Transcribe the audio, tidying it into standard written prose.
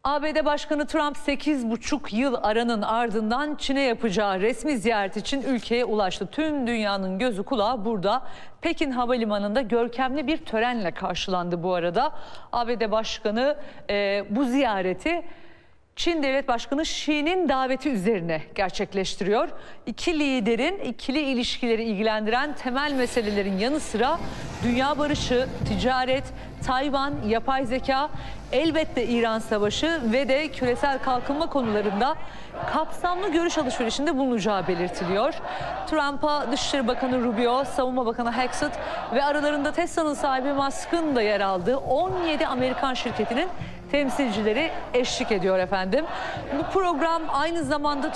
ABD Başkanı Trump 8,5 yıl aranın ardından Çin'e yapacağı resmi ziyaret için ülkeye ulaştı. Tüm dünyanın gözü kulağı burada. Pekin Havalimanı'nda görkemli bir törenle karşılandı bu arada. ABD Başkanı bu ziyareti Çin Devlet Başkanı Xi'nin daveti üzerine gerçekleştiriyor. İki liderin ikili ilişkileri ilgilendiren temel meselelerin yanı sıra dünya barışı, ticaret, Tayvan, yapay zeka, elbette İran Savaşı ve de küresel kalkınma konularında kapsamlı görüş alışverişinde bulunacağı belirtiliyor. Trump'a Dışişleri Bakanı Rubio, Savunma Bakanı Hexet ve aralarında Tesla'nın sahibi Musk'ın da yer aldığı 17 Amerikan şirketinin temsilcileri eşlik ediyor efendim. Bu program aynı zamanda